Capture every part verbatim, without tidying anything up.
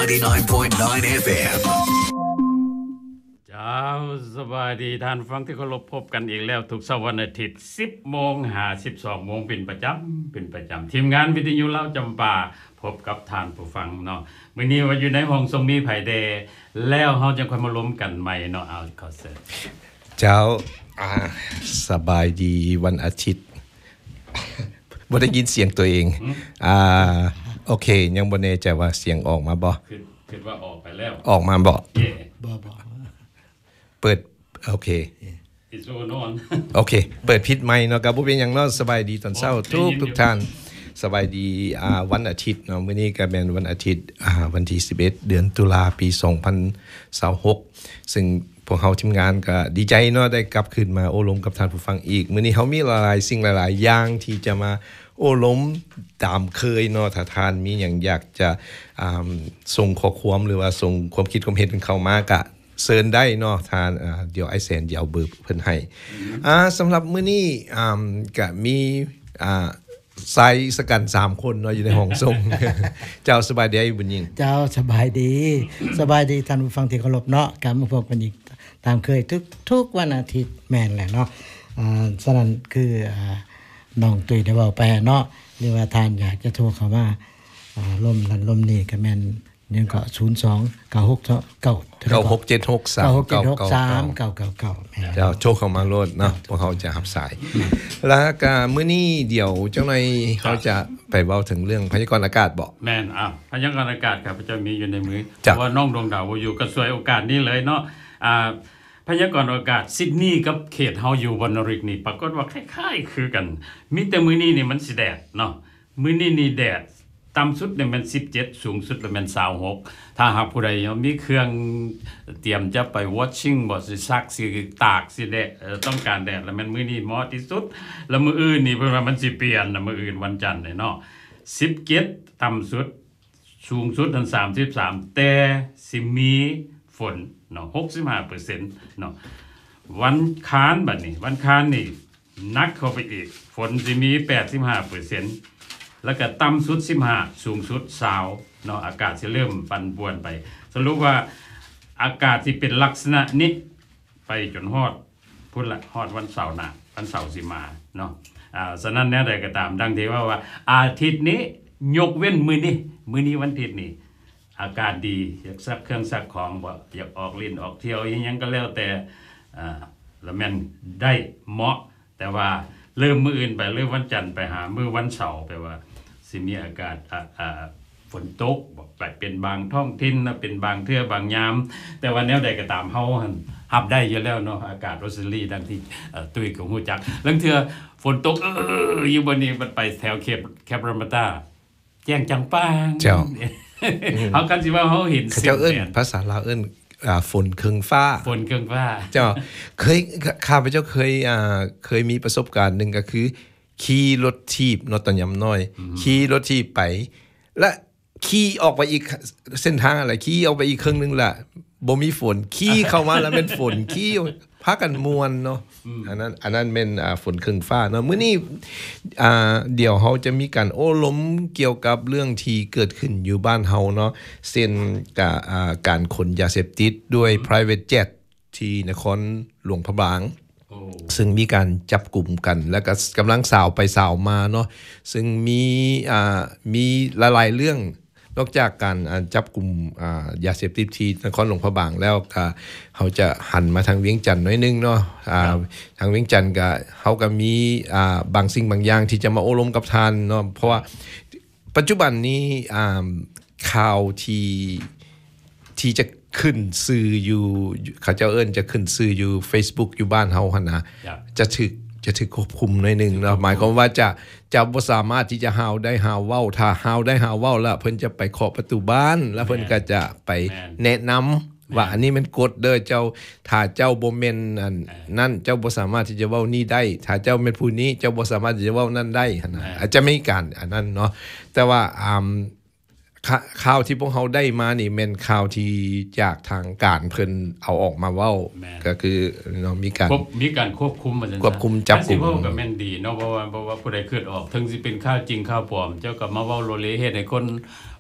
ninety-nine point nine เอฟ เอ็มเจ้าสบายดีท่านฟังที่เคารพพบกันอีกแล้วทุกเสาร์วันอาทิตย์ สิบโมง ห้าสิบสองโมงเป็นประจำเป็นประจำทีมงานวิทยุเล่าจำปาพบกับท่านผู้ฟังเนาะมื้อนี้ว่าอยู่ในห้องทรงมีไผแดแล้วเฮาจะค่อยมาล้มกันใหม่เนาะเอาขอเสิร์ฟเจ้าอ่าสบายดีวันอาทิตย์ บ่ได้ยินเสียงตัวเองอ่าโอเคยังบ่แน่ใจว่าเสียงออกมาบ่คิดคิดว่าออกไปแล้วออกมาบ่บ่บ่เปิดโอเคอิโซนอนโอเคเปิดผิดไมค์เนาะก็บ่เป็นหยังเนาะสบายดีตอนเช้าทุกทุกท่านสบายดีอ่าวันอาทิตย์เนาะมื้อนี้ก็แม่นวันอาทิตย์อ่าวันที่สิบเอ็ดเดือนตุลาปีสองพันยี่สิบหกซึ่งพวกเฮาทีมงานก็ดีใจเนาะได้กลับคืนมาโอ้ล้มกับท่านผู้ฟังอีกมื้อนี้เฮามีหลายๆสิ่งหลายๆอย่างที่จะมาโอ้ล้มตามเคยเนาะถ้าท่านมีหยังอยากจะอ่าส่งข้อความหรือว่าส่งความคิดความเห็นเข้ามาก็เชิญได้เนาะท่านอ่าเดี๋ยวไอ้แสนจะเอาเบอร์เพิ่นให้อ่าสำหรับมื้อนี้อ่าก็มีอ่าใส่สกันสามคนเนาะอยู่ในห้องส่ง เจ้าสบายดีบุญยิ่งเจ้าสบายดีสบายดีท่านผู้ฟังที่เคารพเนาะกลับมาพบกันอีกตามเคยทุกทุกวันอาทิตย์แม่นแหละเนาะอ่าฉะนั้นคืออ่าน้องตุ้ยได้เว้าไปเนาะหรือว่าท่านอยากจะโทรเข้ามาอ่าลมนั้นลมนี้ก็แม่นยังก็ศูนย์ สอง เก้า หก เก้าเก้า หก เจ็ด หก สามเก้า หก เจ็ด หก สาม เก้า เก้า เก้าเจ้าโชคเข้ามาโลดเนาะพวกเขาจะรับสายแล้วก็มื้อนี้เดี๋ยวเจ้านายเขาจะไปเว้าถึงเรื่องพยากรณ์อากาศบ่แม่นอ้าวพยากรณ์อากาศครับเจ้ามีอยู่ในมือเพราะว่าน้องดวงดาวอยู่ก็สวยโอกาสนี้เลยเนาะอ่าพยากรณ์อากาศซิดนีย์กับเขตเฮาอยู่วรรณริกนี่ปรากฏว่าคล้ายๆคือกันมีแต่มื้อนี้นี่มันสิแดดเนาะมื้อนี้นี่แดดต่ำสุดเนี่ยมันสิบเจ็ดสูงสุดแล้วมันยี่สิบหกถ้าหากผู้ใดมีเครื่องเตรียมจะไป watching บ่สิซักสิตากสิแดดต้องการแดดแล้วมันมื้อนี้เหมาะที่สุดแล้วมื้ออื่นนี่เพิ่นว่ามันสิเปลี่ยนนะมื้ออื่นวันจันทร์นี่เนาะสิบเจ็ดต่ำสุดสูงสุดนั้นสามสิบสามแต่สิมีฝนเนาะ หกสิบห้าเปอร์เซ็นต์ เนาะวันค้านบัดนี้วันค้านนี่นักเข้าไปอีกฝนสิมี แปดสิบห้าเปอร์เซ็นต์แล้วก็ต่ำสุดสิบห้าสูงสุดยี่สิบเนาะอากาศสิเริ่มปั่นป่วนไปสรุปว่าอากาศที่เป็นลักษณะนี้ไปจนฮอดพุ่นละฮอดวันเสาร์หน้าวันเสาร์สิมาเนาะอ่าฉะนั้นแนวใดก็ตามดังที่ว่าว่าอาทิตย์นี้ยกเว้นมื้อนี้มื้อนี้วันอาทิตย์นี้อากาศดีอยากซักเครื่องซักของบ่อยากออกลิ้นออกเที่ยวอีหยังก็แล้วแต่อ่าแล้วแม่นได้เหมาะแต่ว่าเริ่มมื้ออื่นไปเริ่มวันจันทร์ไปหามื้อวันเสาร์แปลว่าสิมีอากาศอ่าอ่าฝนตกบ่ไปเป็นบางท้องถิ่นนะเป็นบางเทื่อบางยามแต่ว่าแนวใดก็ตามเฮาหั่นรับได้อยู่แล้วเนาะอากาศออสเตรเลียดังที่เอ่อตุ้ยก็ฮู้จักลางเทื่อฝนตกเอออยู่บนนี้มันไปแถวเคปแคปรามาตาแจ้งจังปางเจ้าเฮากันสิว่าเฮาเห็นเจ้าเอิ้นภาษาลาวเอิ้นอ่าฝนครึ้งฟ้าฝนครึ้งฟ้าเจ้าเคยข้าพเจ้าเคยอ่าเคยมีประสบการณ์นึงก็คือขี่รถถีบเนาะตอนยามน้อยขี่รถถีบไปและขี่ออกไปอีกเส้นทางอะไรขี่ออกไปอีกครึ่งนึงล่ะบ่มีฝนขี่เข้ามาแล้วเป็นฝนขี่พากันม่วนเนาะอันนั้นอันนั้นเป็นอ่าฝนครึ้งฟ้าเนาะมื้อนี้อ่าเดี๋ยวเฮาจะมีการโอ้ล้มเกี่ยวกับเรื่องที่เกิดขึ้นอยู่บ้านเฮาเนาะเช่นกับอ่าการขนยาเสพติดด้วย private jet ที่นครหลวงพระบางซึ่งมีการจับกลุ่มกันแล้วก็กำลังสาวไปสาวมาเนาะซึ่งมีอ่ามีหลายๆเรื่องนอกจากการจับกลุ่มอ่ายาเสพติดที่นครหลวงพระบางแล้วก็เฮาจะหันมาทางเวียงจันทน์หน่อยนึงเนาะอ่าทางเวียงจันทน์ก็เฮาก็มีอ่าบางสิ่งบางอย่างที่จะมาโอ้ล้มกับท่านเนาะเพราะว่าปัจจุบันนี้อ่าข่าวที่ที่จะขึ้นสื่ออยู่เขาเจ้าเอิ้นจะขึ้นสื่ออยู่ Facebook อยู่บ้านเฮาหั่นน่ะจะถึกจะถึกควบคุมหน่อยนึงเนาะหมายความว่าจะจะบ่สามารถที่จะหาวได้หาวเว้าถ้าหาวได้หาวเว้าแล้วเพิ่นจะไปเคาะประตูบ้านแล้วเพิ่นก็จะไปแนะนำว่าอันนี้มันกฎเด้อเจ้าถ้าเจ้าบ่แม่นอันนั่นเจ้าบ่สามารถที่จะเว้านี่ได้ถ้าเจ้าแม่นผู้นี้เจ้าบ่สามารถที่จะเว้านั่นได้หั่นน่ะอาจจะมีการอันนั้นเนาะแต่ว่าอ่าข่าวที่พวกเขาได้มานี่แม่นข่าวที่จากทางการเพิ่นเอาออกมาเว้าก็คือเนาะมีการมีการควบคุมว่าซั่นควบคุมจับกุมก็แม่นดีเนาะเพราะว่าเพราะว่าผู้ใดคิดออกถึงสิเป็นข่าวจริงข่าวปลอมเจ้าก็มาเว้าโลเลเฮ็ดให้คน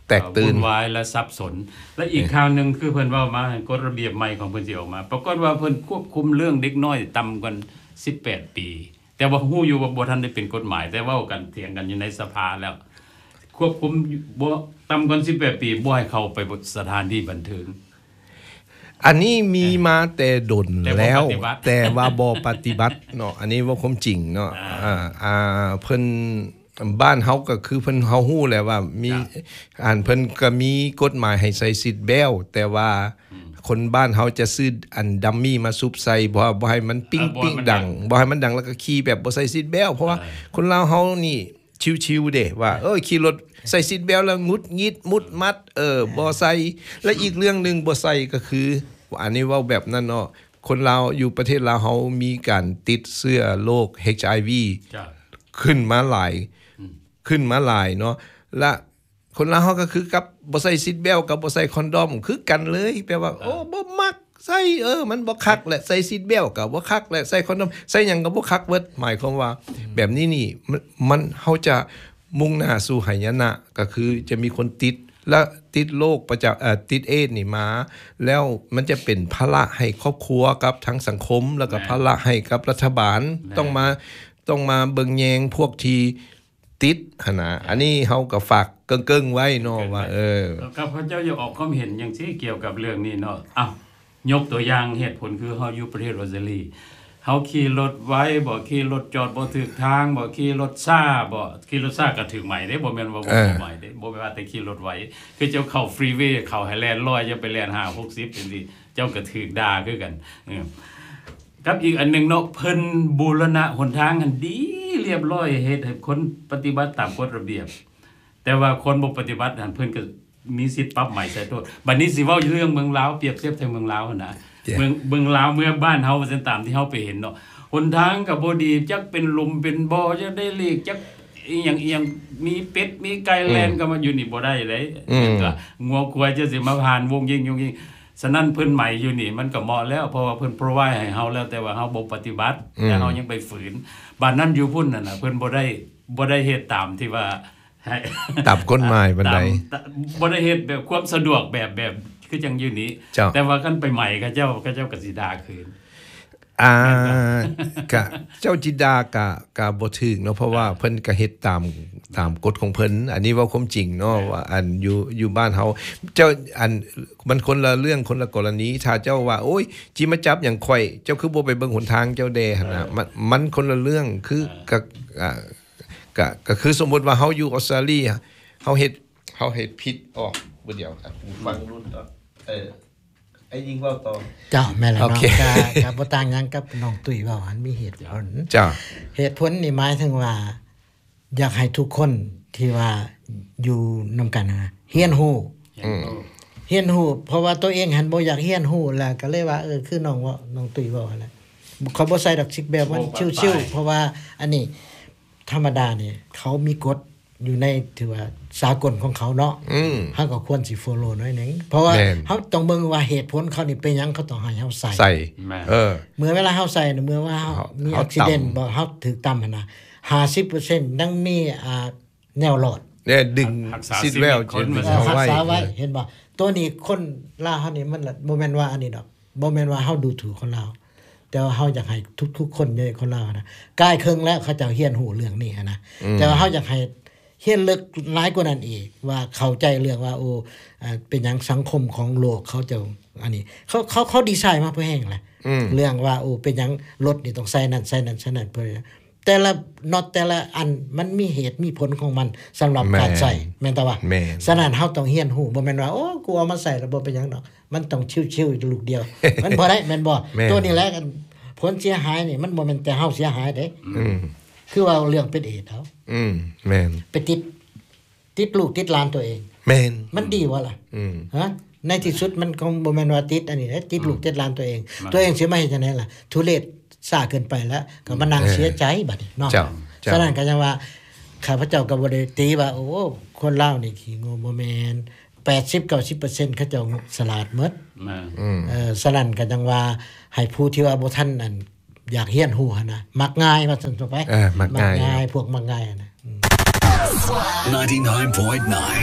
แตกตื่นวุ่นวายและสับสนและอีกคราวนึงคือเพิ่นเว้ามากฎระเบียบใหม่ของเพิ่นสิออกมาปรากฏว่าเพิ่นควบคุมเรื่องเด็กน้อยต่ำกว่าสิบแปดปีแต่ว่าฮู้อยู่ว่าบ่ทันได้เป็นกฎหมายแต่เว้ากันเถียงกันอยู่ในสภาแล้วควบคุมบ่ต่ำกว่าสิบแปดปีบ่ให้เข้าไปสถานที่บันเทิงอันนี้มีมาแต่ดนแล้วแต่ว่าบ่ปฏิบัติเนาะอันนี้ว่าความจริงเนาะอ่าอ่าเพิ่นบ้านเฮาก็คือเพิ่นเฮาฮู้แหละว่ามีอ่านเพิ่นก็มีกฎหมายให้ใส่ซีทเบลต์แต่ว่าคนบ้านเฮาจะซื้ออันดัมมี่มาซุบใส่บ่บ่ให้มันปิ้งปิ้งดังบ่ให้มันดังแล้วก็ขี่แบบบ่ใส่ซีทเบลต์เพราะว่าคนลาวเฮานี่ชิวๆเด้ว่าเอ้ยขี่รถใส่ซีทเบลต์แล้วงุดงิดมุดมัดเออบ่ใส่และอีกเรื่องนึงบ่ใส่ก็คืออันนี้เว้าแบบนั้นเนาะคนลาวอยู่ประเทศลาวเฮามีการติดเชื้อโรค เอช ไอ วี ขึ้นมาหลายขึ้นมาหลายเนาะและคนลาวเฮาก็คือกับบ่ใส่ซีทเบลต์กับบ่ใส่คอนดอมคือกันเลยแปลว่าโอ้บ่มักใส่เออมันบ่คักแหละใส่ซีทเบลต์ก็บ่คักแหละใส่คอนดอมใส่หยังก็บ่คักเบิดหมายความว่าแบบนี้นี่มันเฮาจะมุ่งหน้าสู่หายนะก็คือจะมีคนติดและติดโรคประจำเอ่อติดเอดส์นี่มาแล้วมันจะเป็นภาระให้ครอบครัวกับทั้งสังคมแล้วก็ภาระให้กับรัฐบาลต้องมาต้องมาเบิ่งแยงพวกที่ติดหั่นน่ะอันนี้เฮาก็ฝากเกิ้งๆไว้เนาะว่าเออครับพระเจ้าอย่าออกความเห็นจังซี่เกี่ยวกับเรื่องนี้เนาะอ้าวยกตัวอย่างเหตุผลคือเฮาอยู่ประเทศออสเตรเลียเฮาขี่รถไว้บ่ขี่รถจอดบ่ถูกทางบ่ขี่รถช้าบ่ขี่รถช้าก็ถึกใหม่เด้บ่แม่นว่าบ่ใหม่เด้บ่แม่นว่าแต่ขี่รถไว้คือเจ้าเข้าฟรีเวย์เข้าให้แล่นร้อยอย่าไปแล่นห้าหกสิบจังซี่เจ้าก็ถูกด่าคือกันเออกับอีกอันนึงเนาะเพิ่นบูรณะหนทางกันดีเรียบร้อยเฮ็ดให้คนปฏิบัติตามกฎระเบียบแต่ว่าคนบ่ปฏิบัตินั่นเพิ่นก็มีสิทธิ์ปรับใหม่ใส่โทษบัดนี้สิเว้าเรื่องเมืองลาวเปรียบเทียบถึงเมืองลาวนะเมืองเมืองลาวเมื่อบ้านเฮาว่าซั่นตามที่เฮาไปเห็นเนาะหนทางก็บ่ดีจักเป็นหลุมเป็นบ่อจักได้เลขจักอีหยังอีหยังมีเป็ดมีไก่แล่นก็มาอยู่นี่บ่ได้เลยก็งัวควายจะสิมาผ่านวงยิงยงยิงฉะนั้นเพิ่นใหม่อยู่นี่มันก็เหมาะแล้วเพราะว่าเพิ่น provide ให้เฮาแล้วแต่ว่าเฮาบ่ปฏิบัติแต่เฮายังไปฝืนบ้านนั้นอยู่พุ่นนั่นน่ะเพิ่นบ่ได้บ่ได้เฮ็ดตามที่ว่าตามกฎหมายบันไดบ่ได้เฮ็ดแบบความสะดวกแบบแบบคือจังอยู่นี้แต่ว่าคันไปใหม่เขาเจ้าเขาเจ้าก็สิด่าคืนอ่ากะเจ้าจิดากะกะบ่ถึกเนาะเพราะว่าเพิ่นก็เฮ็ดตามตามกฎของเพิ่นอันนี้ว่าความจริงเนาะว่าอันอยู่อยู่บ้านเฮาเจ้าอันมันคนละเรื่องคนละกรณีถ้าเจ้าว่าโอ้ยจิมาจับหยังข่อยเจ้าคือบ่ไปเบิ่งหนทางเจ้าแดหั่นน่ะมันมันคนละเรื่องคือก็อ่าก็ก็คือสมมุติว่าเฮาอยู่ออสเตรเลียเฮาเฮ็ดเฮาเฮ็ดผิดอ๋อบ่เดียวครับฟังรุ่นต่อเออไอ้ยิงเว้าต่อเจ้าแม่นแล้วเนาะก็ก็บ่ต่างหยังกับน้องตุ้ยเว้าหันมีเหตุผลจ้าเหตุผลนี่หมายถึงว่าอยากให้ทุกคนที่ว่าอยู่นำกันนะเรียนรู้อือเรียนรู้เพราะว่าตัวเองหันบ่อยากเรียนรู้แล้วก็เลยว่าเออคือน้องว่าน้องตุ้ยเว้าหั่นแหละเขาบ่ใส่ดอกซิกแบบมันชิวๆเพราะว่าอันนี้ธรรมดานี่เขามีกฎอยู่ในถือว่าสากลของเขาเนาะอือเฮาก็ควรสิ follow หน่อยนึงเพราะว่าเฮาต้องเบิ่งว่าเหตุผลเขานี่เป็นหยังเขาต้องให้เฮาใส่ใส่เออเมื่อเวลาเฮาใส่เมื่อว่าเฮามีอุบิเหตุบ่เฮาถูกตำหั่นน่ะ ห้าสิบเปอร์เซ็นต์ ยังมีอ่าแนวรอดเนี่ยดึงซิดแววจนเอาไว้เห็นบ่ตัวนี้คนลาวเฮานี่มันบ่แม่นว่าอันนี้ดอกบ่แม่นว่าเฮาดูถูกคนลาวแต่ว่าเฮาอยากให้ทุกๆคนในคนลาวนะกายเครื่องแล้วเขาจะเรียนรู้เรื่องนี้นะแต่ว่าเฮาอยากให้เรียนลึกหลายกว่านั้นอีกว่าเข้าใจเรื่องว่าโอ้อ่าเป็นหยังสังคมของโลกเขาจะอันนี้เขาเขาเขาดีไซน์มาเพื่อแห่งแหละเรื่องว่าโอ้เป็นหยังรถนี่ต้องใส่นั่นใส่นั่นใส่นั่นเพื่อแต่ละน็อตแต่ละอันมันมีเหตุมีผลของมันสำหรับการใส่แม่นตะว่าฉะนั้นเฮาต้องเรียนรู้บ่แม่นว่าโอ้กูเอามาใส่แล้วบ่เป็นหยังดอกมันต้องชิวๆลูกเดียวมันบ่ได้แม่นบ่ตัวนี้แหละผลเสียหายนี่มันบ่แม่นแต่เฮาเสียหายเด้อือคือว่าเรื่องเป็นเอดเฮาอืมแม่นไปติดติดลูกติดหลานตัวเองแม่นมันดีบ่ล่ะอือฮะในที่สุดมันคงบ่แม่นว่าติดอันนี้นะติดลูกติดหลานตัวเองตัวเองสิมาเฮ็ดจังได๋ล่ะทุเรศซ่าเกินไปแล้วก็มานั่งเสียใจบัดนี้เนาะฉะนั้นก็จังว่าข้าพเจ้าก็บ่ได้ตีว่าโอ้คนลาวนี่ขี้โง่บ่แม่น แปดสิบถึงเก้าสิบเปอร์เซ็นต์ เขาเจ้าฉลาดหมดอือเอ่อฉะนั้นก็จังว่าให้ผู้ที่ว่าบ่ทันอันอยากเรียนรู้หั่นน่ะมักง่ายว่าซั่นต่อไปเออมักง่ายพวกมักง่ายน่ะ ninety-nine point nine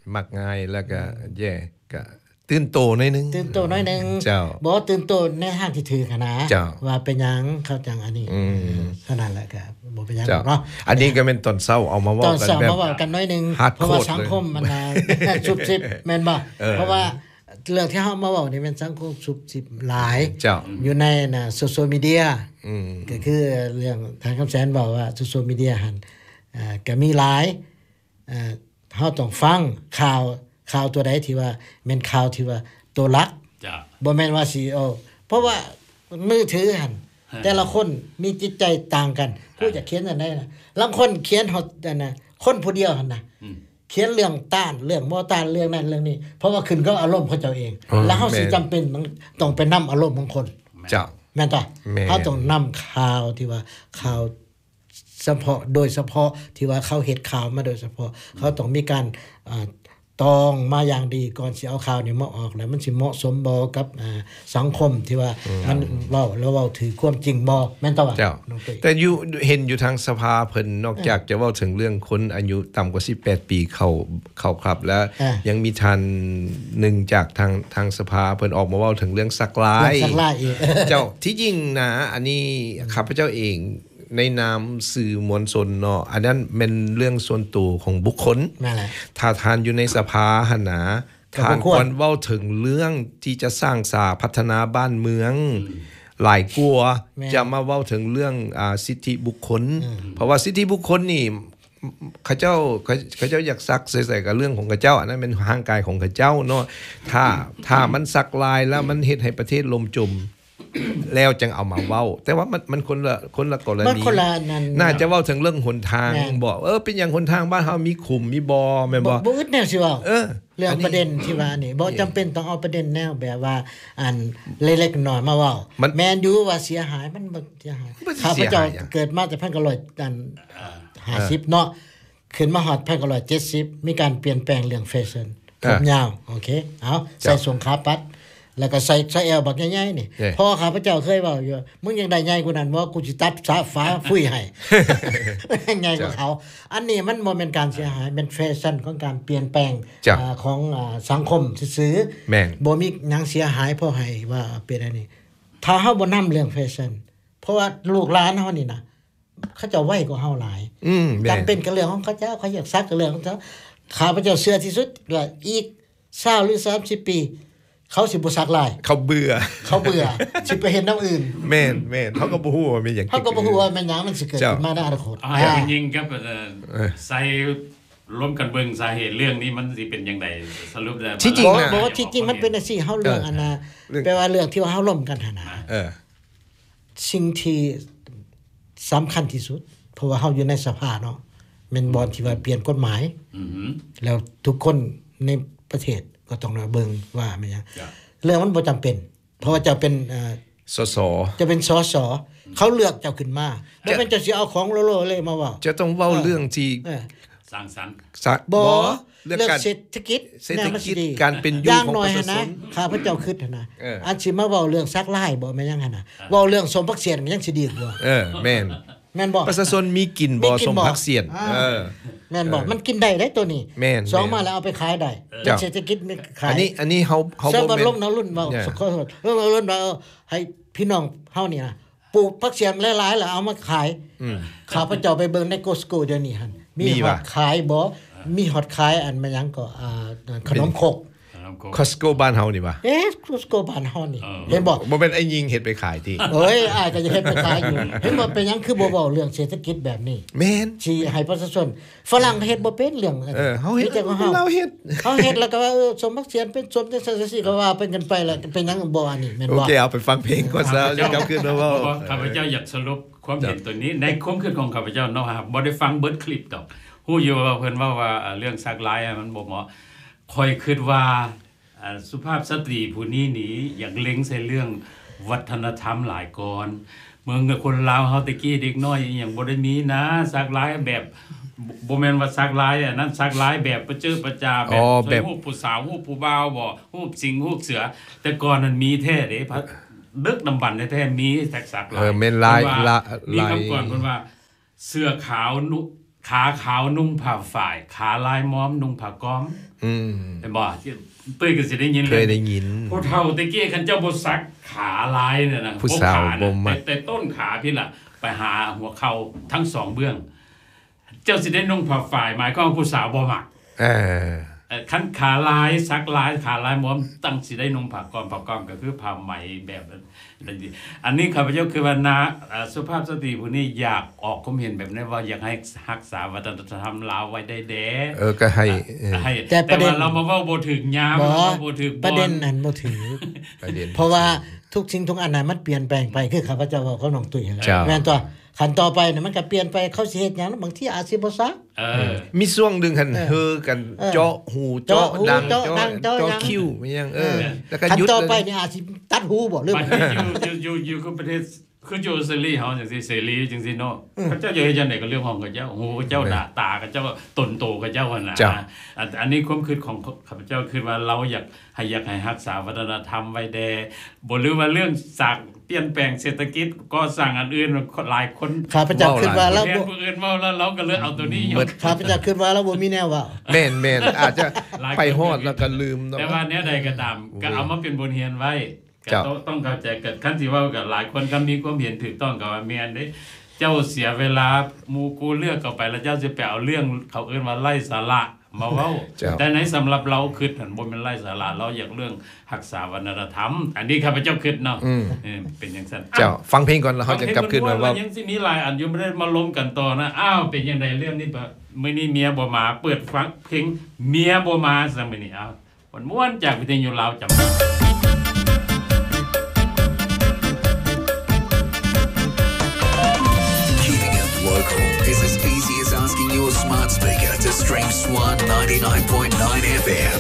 มักง่ายแล้วก็แย่ก็ตื่นโตหน่อยนึงตื่นโตหน่อยนึงเจ้าบ่ตื่นโตในทางที่ถือคณะว่าเป็นหยังเขาจังอันนี้เท่านั้นแหละก็บ่เป็นหยังเนาะอันนี้ก็เป็นตอนเช้าเอามาเว้ากันแบบตอนเช้ามาเว้ากันหน่อยนึงเพราะว่าสังคมมันสุบสิบแม่นบ่เพราะว่าเรื่องที่เฮามาเว้านี่เป็นสังคมสุบสิบหลายอยู่ในน่ะโซเชียลมีเดียอืมก็คือเรื่องทางคำแสนบอกว่าโซเชียลมีเดียหั่นอ่าก็มีหลายอ่าเฮาต้องฟังข่าวข่าวตัวใดที่ว่าแม่นข่าวที่ว่าตัวหลักจ้ะบ่แม่นว่าสิเอาเพราะว่ามือถือหั่นแต่ละคนมีจิตใจต่างกันผู้จะเขียนอันใดน่ะบางคนเขียนเฮาอันน่ะคนผู้เดียวหั่นน่ะเขียนเรื่องต้านเรื่องบ่ต้านเรื่องนั้นเรื่องนี้เพราะว่าขึ้นกับอารมณ์เขาเจ้าเองแล้วเฮาสิจำเป็นต้องต้องไปนำอารมณ์ของคนจ้ะแม่นตะเฮาต้องนำข่าวที่ว่าข่าวเฉพาะโดยเฉพาะที่ว่าเขาเฮ็ดข่าวมาโดยเฉพาะเขาต้องมีการอ่าตองมาอย่างดีก่อนสิเอาข่าวนี่มาออกแล้วมันสิเหมาะสมบ่กับอ่าสังคมที่ว่ามันเว้าแล้วเว้าถือความจริงบ่แม่นตะว่าแต่อยู่เห็นอยู่ทางสภาเพิ่นนอกจากจะเว้าถึงเรื่องคนอายุต่ำกว่าสิบแปดปีเข้าเข้าครับแล้วยังมีท่านหนึ่งจากทางทางสภาเพิ่นออกมาเว้าถึงเรื่องสักลายสักลายอีกเจ้าที่จริงนะอันนี้ข้าพเจ้าเองในนามสื่อมวลชนเนาะอันนั้นเป็นเรื่องส่วนตัวของบุคคลนั่นแหละถ้าทานอยู่ในสภาหั่นนะทานควรเว้าถึงเรื่องที่จะสร้างสาพัฒนาบ้านเมืองหลายกลัวจะมาเว้าถึงเรื่องอ่าสิทธิบุคคลเพราะว่าสิทธิบุคคลนี่เขาเจ้าเขาเจ้าอยากซักใส่ๆกับเรื่องของเขาเจ้าอันนั้นเป็นร่างกายของเขาเจ้าเนาะถ้าถ้ามันสักลายแล้วมันเฮ็ดให้ประเทศล่มจมแล้วจึงเอามาเว้าแต่ว่ามันมันคนละคนละกรณีน่าจะเว้าถึงเรื่องหนทางบอกเออเป็นอย่างหนทางบ้านเฮามีขุมมีบ่แม่นบ่บ่อึดแนวสิเว้าเออเรื่องประเด็นที่ว่านี่บ่จำเป็นต้องเอาประเด็นแนวแบบว่าอันเล็กๆน้อยๆมาเว้าแม่นอยู่ว่าเสียหายมันบ่เสียหายข้าพเจ้าเกิดมาแต่หนึ่งพันเก้าร้อยห้าสิบเนาะขึ้นมาฮอดหนึ่งพันเก้าร้อยเจ็ดสิบมีการเปลี่ยนแปลงเรื่องแฟชั่นผมยาวโอเคเอาใส่สงขาปัดแล้วก็ใส่ใส่แอลบักใหญ่ๆนี่พ่อข้าพเจ้าเคยเว้าอยู่มึงยังได้ใหญ่กว่านั้นบ่กูสิตัดฟ้าฟุยให้ใหญ่กว่าเขาอันนี้มันบ่แม่นการเสียหายเป็นแฟชั่นของการเปลี่ยนแปลงของสังคมซื่อๆบ่มีหยังเสียหายเพราะให้ว่าเป็นอันนี้ถ้าเฮาบ่นำเรื่องแฟชั่นเพราะว่าลูกหลานเฮานี่นะเขาเจ้าไวกว่าเฮาหลายอืมจำเป็นกับเรื่องของเขาเจ้าเขาอยากซักกับเรื่องของเขาข้าพเจ้าเชื่อที่สุดว่าอีกยี่สิบหรือสามสิบปีเขาสิบ่ซักลายเขาเบื่อเขาเบื่อสิไปเห็นแนวอื่นแม่นๆเขาก็บ่ฮู้ว่ามีหยังเขาก็บ่ฮู้ว่ามันหยังมันสิเกิดขึ้นมาในอนาคตอ่าจริงๆครับใส่รวมกันเบิ่งสาเหตุเรื่องนี้มันสิเป็นจังได๋สรุปได้ที่จริงบ่ว่าที่จริงมันเป็นจังซี่เฮาเรื่องอันน่ะแปลว่าเรื่องที่ว่าเฮาร่วมกันหั่นน่ะเออสิ่งที่สำคัญที่สุดเพราะว่าเฮาอยู่ในสภาเนาะแม่นบ่ที่ว่าเปลี่ยนกฎหมายอือฮึแล้วทุกคนในประเทศก็ต้องเบิ่งว่ามันหยังเรื่องมันบ่จำเป็นเพราะว่าจะเป็นเอ่อสสจะเป็นสสเขาเลือกเจ้าขึ้นมาบ่แม่นจะสิเอาของโลๆเลยมาเว้าจะต้องเว้าเรื่องที่สร้างสรรค์บ่เรื่องเศรษฐกิจเศรษฐกิจการเป็นอยู่ของประชาชนข้าพเจ้าคิดหั่นน่ะอันสิมาเว้าเรื่องซักลายบ่แม่นหยังหั่นน่ะเว้าเรื่องสมภักเสียนยังสิดีกว่าเออแม่นแม่นบ่ประชาชนมีกินบ่สมภักเสียนเออแม่นบ่มันกินได้ได้ตัวนี้สองมาแล้วเอาไปขายได้เศรษฐกิจมีขายอันนี้อันนี้เฮาเฮาบ่แม่นลงน้ำรุ่นเว้าขอโทษลงน้ำรุ่นว่าให้พี่น้องเฮานี่นะปลูกผักเสียนหลายๆแล้วเอามาขายข้าพเจ้าไปเบิ่งใน Costco เดี๋ยวนี้หั่นมีฮอดขายบ่มีฮอดขายอันมันหยังก็อ่าขนมครก Costco บ้านเฮานี่บ่เอ๊ะ Costco บ้านเฮานี่เห็นบ่บ่แม่นไอ้ยิงเฮ็ดไปขายติเอ้ยอ้ายก็จะเฮ็ดไปขายอยู่เห็นบ่เป็นหยังคือบ่เว้าเรื่องเศรษฐกิจแบบนี้แม่นสิให้ประชาชนฝรั่งเฮ็ดบ่เป็นเรื่องเออเฮาเฮ็ดเราเฮ็ดเฮาเฮ็ดแล้วก็ว่าเออสมภักเสียนเป็นสมจังซี่ก็ว่าเป็นกันไปแล้วเป็นหยังบ่อันนี้แม่นบ่โอเคเอาไปฟังเพลงก่อนซะแล้วกลับขึ้นมาเว้าข้าพเจ้าอยากสรุปความเห็นตัวนี้ในความคิดของข้าพเจ้าเนาะครับบ่ได้ฟังเบิดคลิปดอกฮู้อยู่ว่าเพิ่นว่าว่าเรื่องซักลายมันบ่เหมาะค่อยคิดว่าสุภาพสตรีผู้นี้นี่อยากเล็งใส่เรื่องวัฒนธรรมหลายก่อนเมืองคนลาวเฮาตะกี้เด็กน้อยอย่างบ่ได้มีนะซักลายแบบบ่แม่นว่าซักลายอันนั้นซักลายแบบประเจิดประจาแบบรูปผู้สาวรูปผู้บ่าวบ่รูปสิงรูปเสือแต่ก่อนนั้นมีแท้เด้ดึกดำบรรพ์แท้ๆมีซักซักลายเออแม่นลายมีคำก่อนเพิ่นว่าเสื้อขาวนุขาขาวนุ่งผ้าฝ่ายขาลายม้อมนุ่งผ้าก้อมอืมแต่บ่ตุ้ยก็สิได้ยินเคยได้ยินผู้เฒ่าตะกี้คันเจ้าบ่ซักขาลายเนี่ยนะผู้สาวบ่มักแต่ต้นขาพี่ล่ะไปหาหัวเข่าทั้งสองเบื้องเจ้าสิได้นุ่งผ้าฝ่ายหมายความว่าผู้สาวบ่มักเออคันขาลายซักลายขาลายม้อมตั้งสิได้นุ่งผ้าก้อมผ้าก้อมก็คือผ้าไหมแบบนั้นอันนี้ข้าพเจ้าคือว่านะสุภาพสตรีผู้นี้อยากออกความเห็นแบบนี้ว่าอยากให้รักษาวัฒนธรรมลาวไว้ได้แด่เออก็ให้ให้แต่ประเด็นเรามาเว้าบ่ถึกยามบ่ถึกประเด็นนั้นบ่ถือประเด็นเพราะว่าทุกสิ่งทุกอันนั้นมันเปลี่ยนแปลงไปคือข้าพเจ้าเว้ากับน้องตุ้ยแม่นตัวขั้นต่อไปเนี่ยมันก็เปลี่ยนไปเขาสิเฮ็ดหยังบางทีอาจสิบ่ซักเออมีช่วงนึงคั่นเฮอกันเจาะหูเจาะดังเจาะเจาะคิ้วมีหยังเออแล้วก็หยุดขั้นต่อไปนี่อาจสิตัดหูบ่หรืออยู่อยู่อยู่คือประเทศคืออยู่เสรีเฮาจังซี่เสรีจังซี่เนาะเขาเจ้าอยู่เฮ็ดจังได๋ก็เรื่องของเขาเจ้าหูเจ้าด่าตาเขาเจ้าตนโตเขาเจ้าหั่นน่ะอันนี้ความคิดของข้าพเจ้าคือว่าเราอยากให้อยากให้รักษาวัฒนธรรมไว้แด่บ่หรือว่าเรื่องสักเปลี่ยนแปลงเศรษฐกิจก็สั่งอันอื่นหลายคนข้าพเจ้าคิดว่าแล้วบ่อื่นเว้าแล้วเราก็เลยเอาตัวนี้อยู่ข้าพเจ้าคิดว่าแล้วบ่มีแนวว่าแม่นๆอาจจะไปฮอดแล้วก็ลืมแต่ว่าแนวใดก็ตามก็เอามาเป็นบทเรียนไว้ก็ต้องเข้าใจกันคันสิเว้ากับหลายคนก็มีความเห็นถูกต้องก็ว่าแม่นเด้เจ้าเสียเวลาหมู่กูเลือกเข้าไปแล้วเจ้าสิไปเอาเรื่องเขาเอิ้นว่าไร้สาระมาเว้าแต่ในสำหรับเราคิดหั่นบ่แม่นไร้สาระเราอยากเรื่องรักษาวัฒนธรรมอันนี้ข้าพเจ้าคิดเนาะเออเป็นจังซั่นเจ้าฟังเพลงก่อนแล้วเฮาจะกลับคืนมาว่ายังสิมีหลายอันอยู่บ่ได้มาล้มกันต่อนะอ้าวเป็นจังได๋เรื่องนี้มื้อนี้เมียบ่มาเปิดฟังเพลงเมียบ่มาซะมื้อนี้อ้าวม่วนจากวิทยุลาวจำ Is as easy as asking your smart speaker to stream Swan ninety-nine point nine F M.